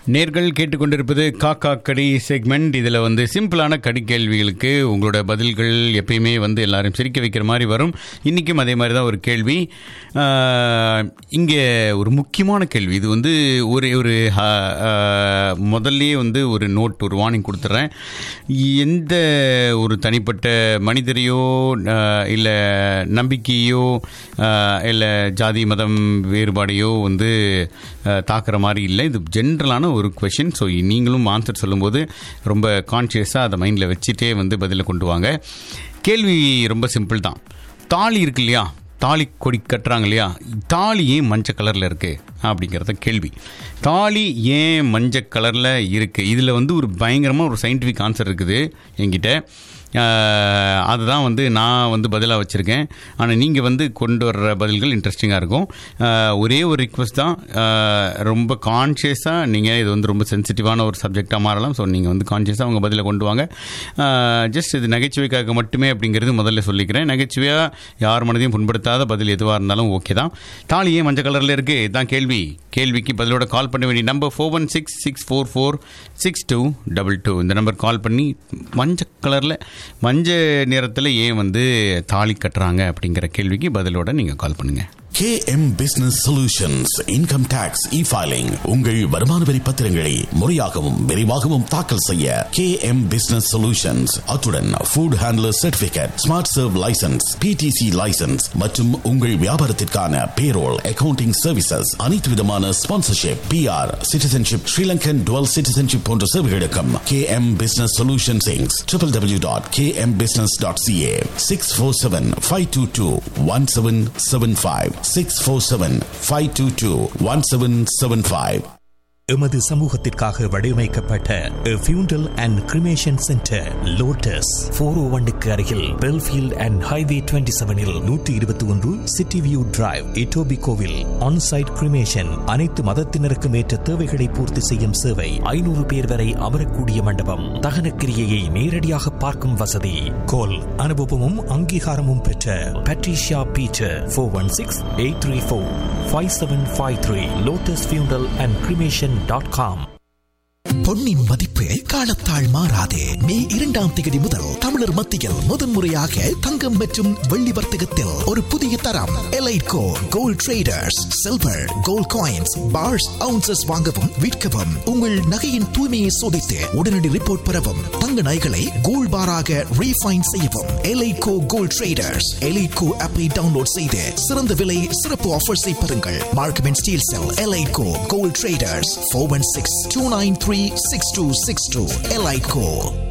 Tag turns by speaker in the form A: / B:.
A: நேர்கள் கேட்டுக்கொண்டிருப்பது காக்கா கடி செக்மெண்ட். இதில் வந்து சிம்பிளான கடி கேள்விகளுக்கு உங்களோட பதில்கள் எப்பயுமே வந்து எல்லாரும் சிரிக்க வைக்கிற மாதிரி வரும். இன்றைக்கும் அதே மாதிரி தான் ஒரு கேள்வி. இங்கே ஒரு முக்கியமான கேள்வி. இது வந்து ஒரு முதல்லையே வந்து ஒரு நோட், ஒரு வார்னிங் கொடுத்துட்றேன். எந்த ஒரு தனிப்பட்ட மனிதரையோ இல்லை நம்பிக்கையோ இல்லை ஜாதி மதம் வேறுபாடையோ வந்து தாக்குற மாதிரி இல்லை. இது ஜென்ரலான ஒரு கொஷின். ஸோ நீங்களும் ஆன்சர் சொல்லும்போது ரொம்ப கான்ஷியஸாக அதை மைண்டில் வச்சுட்டே வந்து பதிலை கொண்டு வாங்க. கேள்வி ரொம்ப சிம்பிள் தான். தாலி இருக்கு இல்லையா, தாலி கொடி கட்டுறாங்க இல்லையா, தாலி ஏன் மஞ்சள் கலரில் இருக்குது அப்படிங்கிறத கேள்வி. தாலி ஏன் மஞ்சள் கலரில் இருக்குது? இதில் வந்து ஒரு பயங்கரமாக ஒரு சயின்டிஃபிக் ஆன்சர் இருக்குது என்கிட்ட. அதுதான் வந்து நான் வந்து பதிலாக வச்சுருக்கேன். ஆனால் நீங்கள் வந்து கொண்டு வர்ற பதில்கள் இன்ட்ரெஸ்டிங்காக இருக்கும். ஒரே ஒரு ரிக்வெஸ்ட் தான், ரொம்ப கான்ஷியஸாக நீங்கள், இது வந்து ரொம்ப சென்சிட்டிவான ஒரு சப்ஜெக்டாக மாறலாம். ஸோ நீங்கள் வந்து கான்ஷியஸாக உங்கள் பதிலை கொண்டு வாங்க. ஜஸ்ட் இது நகைச்சுவைக்காக மட்டுமே அப்படிங்கிறது முதல்ல சொல்லிக்கிறேன். நகைச்சுவையாக யார் மனதையும் புண்படுத்தாத பதில் எதுவாக இருந்தாலும் ஓகே தான். தாலி ஏன் மஞ்சள் கலரில் இருக்குது இதுதான் கேள்வி. கேள்விக்கு பதிலோட கால் பண்ண வேண்டிய நம்பர் 4166446222. இந்த நம்பர் கால் பண்ணி மஞ்சள் கலரில், மஞ்சள் நிறத்தில் ஏன் வந்து தாலி கட்டுறாங்க அப்படிங்கிற கேள்விக்கு பதிலோட நீங்கள் கால் பண்ணுங்கள்.
B: KM Business Solutions Income Tax E-Filing. உங்கள் வருமான வரி பத்திரங்களை முறையாகவும் விரைவாகவும் தாக்கல் செய்ய KM Business Solutions. அத்துடன் Food Handler Certificate, Smart Serve License, PTC License மற்றும் உங்கள் வியாபாரத்திற்கான Payroll, Accounting Services, அனைத்து விதமான Sponsorship, PR, Citizenship, Sri Lankan Dual Citizenship போன்ற சேவைகளுக்கும் KM Business Solutions Inc. www.kmbusiness.ca 647-522-1775 647-522-1775.
C: எமது சமூகத்திற்காக வடிவமைக்கப்பட்ட ஃபியூண்டல் அண்ட் கிரிமேஷன் சென்டர் லோட்டஸ் 401க்கு அருகில் Belfield and highway 27இல் 121 city view drive, இட்டோபிகோவில். Onsite cremation, அனைத்து மதத்தினருக்கும் ஏற்ற தேவைகளை பூர்த்தி செய்யும் சேவை. 500 பேர் வரை அமரக்கூடிய மண்டபம். தகனக்கிரியையை நேரடியாக பார்க்கும் வசதி. கோல் அனுபவமும் அங்கீகாரமும் பெற்ற பட்ரிஷியா பீட்டர் 416-834-5753. லோட்டஸ் ஃபியூண்டல் அண்ட் கிரிமேஷன் .com.
D: பொன்னின் மதிப்பு காலத்தால் மாறாதே. மே 2ஆம் தேதி முதல் தமிழர் மத்தியில் முதன்முறையாக தங்கம் மற்றும் வெள்ளி வர்த்தகத்தில் ஒரு புதிய தரம். எலைட்கோ gold traders. Silver, gold coins, parse, ounces வாங்கவும் விற்கவும், உங்கள் நகையின் தூய்மையை சோதித்து உடனடி ரிப்போர்ட் பெறவும், தங்க நகைகளை கோல்ட் பாராக ரீஃபைன் செய்யவும். எலைட்கோ கோல்ட் ட்ரேடர்ஸ். எலைட்கோ ஆப்பை டவுன்லோட் செய்து சிறந்த விலை, சிறப்பு ஆஃபர்ஸை பெறுங்கள். Markham and Steeles sell. எலைட்கோ gold traders 416-293-6262. Elite Core.